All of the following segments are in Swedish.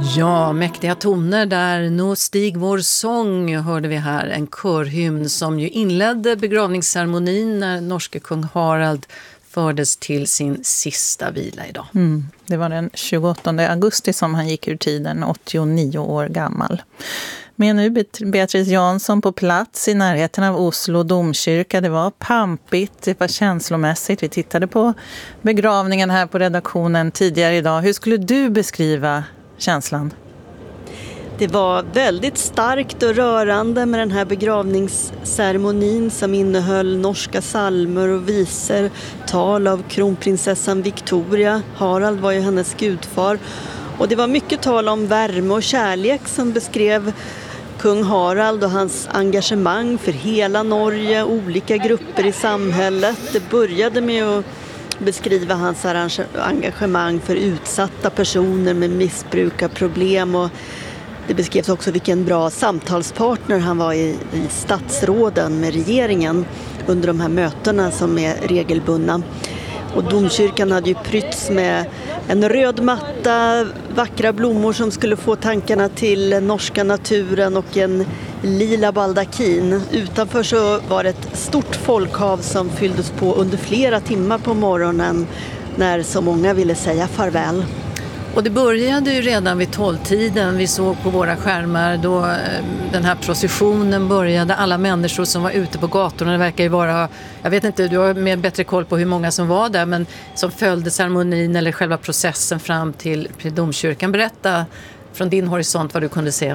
Ja, mäktiga toner där. Nå stig vår sång hörde vi här. En körhymn som ju inledde begravningsceremonin när norske kung Harald fördes till sin sista vila idag. Det var den 28 augusti som han gick ur tiden, 89 år gammal. Men nu Beatrice Jansson på plats i närheten av Oslo domkyrka. Det var pampigt, det var känslomässigt. Vi tittade på begravningen här på redaktionen tidigare idag. Hur skulle du beskriva känslan? Det var väldigt starkt och rörande med den här begravningsceremonin som innehöll norska psalmer och visor, tal av kronprinsessan Victoria. Harald var ju hennes gudfar. Och det var mycket tal om värme och kärlek som beskrev kung Harald och hans engagemang för hela Norge, olika grupper i samhället. Det började med att beskriva hans engagemang för utsatta personer med missbrukarproblem, och det beskrevs också vilken bra samtalspartner han var i statsråden med regeringen under de här mötena som är regelbundna. Och domkyrkan hade ju prytts med en röd matta, vackra blommor som skulle få tankarna till norska naturen och en lila baldakin. Utanför så var det ett stort folkhav som fylldes på under flera timmar på morgonen när så många ville säga farväl. Och det började ju redan vid 12-tiden. Vi såg på våra skärmar då den här processionen började. Alla människor som var ute på gatorna, det verkar ju vara, jag vet inte, du har mer bättre koll på hur många som var där, men som följde ceremonin eller själva processen fram till domkyrkan. Berätta från din horisont vad du kunde se.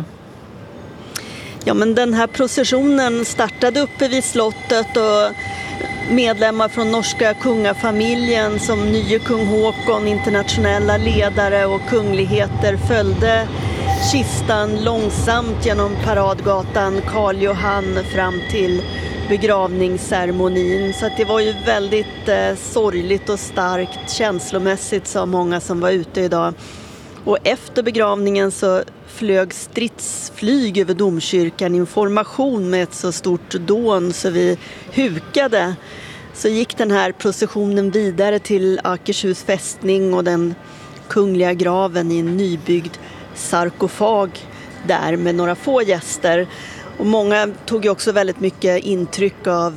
Ja, men den här processionen startade uppe vid slottet och medlemmar från norska kungafamiljen som nye kung Håkon, internationella ledare och kungligheter följde kistan långsamt genom paradgatan Karl Johan fram till begravningsceremonin. Så att det var ju väldigt sorgligt och starkt känslomässigt, sa många som var ute idag. Och efter begravningen så flög stridsflyg över domkyrkan, information med ett så stort dån så vi hukade. Så gick den här processionen vidare till Akershus fästning och den kungliga graven i en nybyggd sarkofag där med några få gäster. Och många tog ju också väldigt mycket intryck av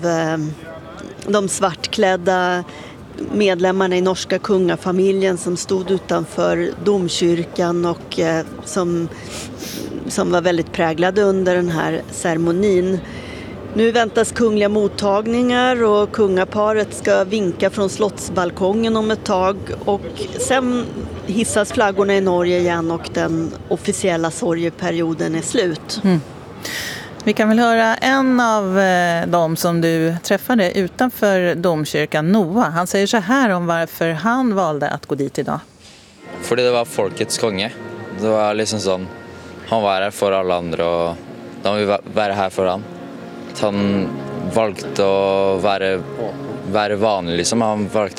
de svartklädda medlemmarna i norska kungafamiljen som stod utanför domkyrkan och som var väldigt präglade under den här ceremonin. Nu väntas kungliga mottagningar och kungaparet ska vinka från slottsbalkongen om ett tag, och sen hissas flaggorna i Norge igen och den officiella sorgeperioden är slut. Vi kan väl höra en av dem som du träffade utanför domkyrkan, Noah. Han säger så här om varför han valde att gå dit idag. Fordi det var folkets konge. Det var liksom sånn, han var her for alle andre, og da må vi være her for han. Han valgte å være vanlig, liksom. Han valgte